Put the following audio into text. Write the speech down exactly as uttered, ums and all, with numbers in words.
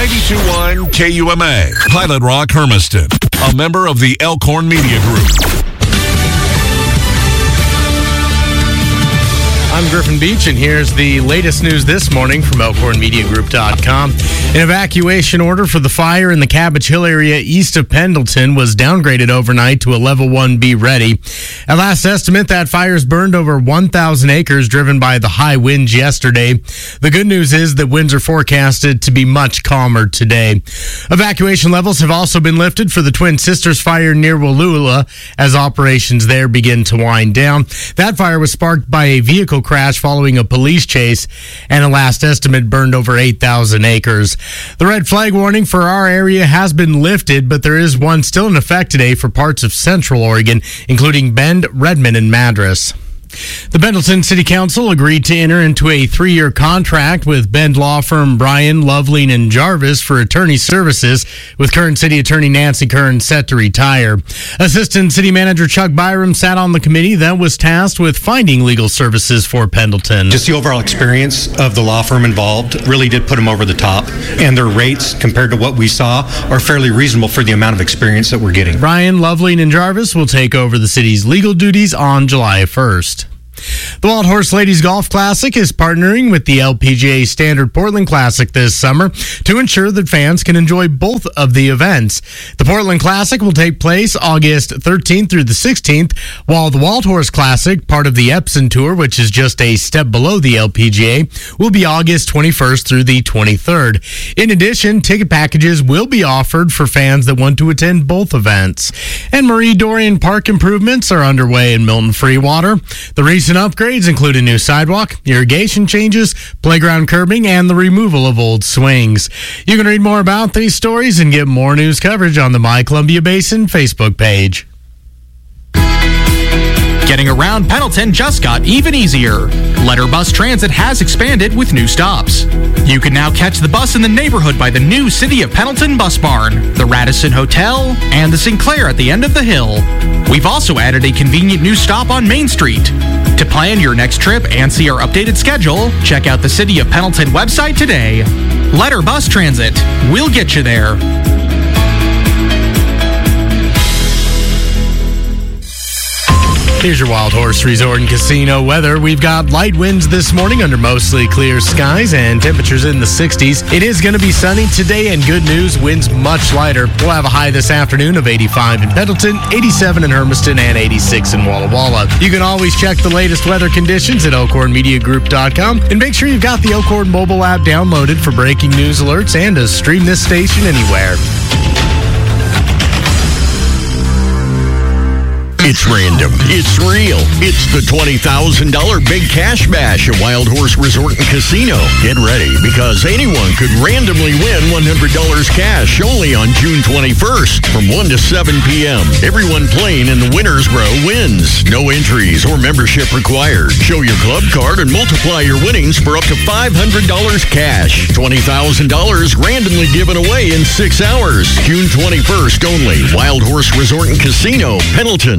ninety-two point one K U M A, Pilot Rock, Hermiston, a member of the Elkhorn Media Group. I'm Griffin Beach, and here's the latest news this morning from Elkhorn Media Group dot com. An evacuation order for the fire in the Cabbage Hill area east of Pendleton was downgraded overnight to a level one B ready. At last estimate, that fire's burned over one thousand acres, driven by the high winds yesterday. The good news is that winds are forecasted to be much calmer today. Evacuation levels have also been lifted for the Twin Sisters fire near Wallula as operations there begin to wind down. That fire was sparked by a vehicle crash following a police chase, and a last estimate burned over eight thousand acres. The red flag warning for our area has been lifted, but there is one still in effect today for parts of central Oregon, including Bend, Redmond, and Madras. The Pendleton City Council agreed to enter into a three-year contract with Bend law firm Bryan, Loveling, and Jarvis for attorney services, with current city attorney Nancy Kern set to retire. Assistant City Manager Chuck Byram sat on the committee that was tasked with finding legal services for Pendleton. Just the overall experience of the law firm involved really did put them over the top, and their rates compared to what we saw are fairly reasonable for the amount of experience that we're getting. Bryan, Loveling, and Jarvis will take over the city's legal duties on July first. The Wild Horse Ladies Golf Classic is partnering with the L P G A Standard Portland Classic this summer to ensure that fans can enjoy both of the events. The Portland Classic will take place August thirteenth through the sixteenth, while the Wild Horse Classic, part of the Epson Tour, which is just a step below the L P G A, will be August twenty-first through the twenty-third. In addition, ticket packages will be offered for fans that want to attend both events. And Marie Dorian Park improvements are underway in Milton Freewater. The recent upgrades include a new sidewalk, irrigation changes, playground curbing, and the removal of old swings. You can read more about these stories and get more news coverage on the My Columbia Basin Facebook page. Getting around Pendleton just got even easier. Letter Bus Transit has expanded with new stops. You can now catch the bus in the neighborhood by the new City of Pendleton Bus Barn, the Radisson Hotel, and the Sinclair at the end of the hill. We've also added a convenient new stop on Main Street. To plan your next trip and see our updated schedule, check out the City of Pendleton website today. Letter Bus Transit. We'll get you there. Here's your Wild Horse Resort and Casino weather. We've got light winds this morning under mostly clear skies and temperatures in the sixties. It is going to be sunny today, and good news, winds much lighter. We'll have a high this afternoon of eighty-five in Pendleton, eighty-seven in Hermiston, and eighty-six in Walla Walla. You can always check the latest weather conditions at Elkhorn Media Group dot com, and make sure you've got the Elkhorn mobile app downloaded for breaking news alerts and to stream this station anywhere. It's random. It's real. It's the twenty thousand dollars Big Cash Bash at Wild Horse Resort and Casino. Get ready, because anyone could randomly win one hundred dollars cash only on June twenty-first from one to seven p.m. Everyone playing in the winner's row wins. No entries or membership required. Show your club card and multiply your winnings for up to five hundred dollars cash. twenty thousand dollars randomly given away in six hours. June twenty-first only. Wild Horse Resort and Casino, Pendleton.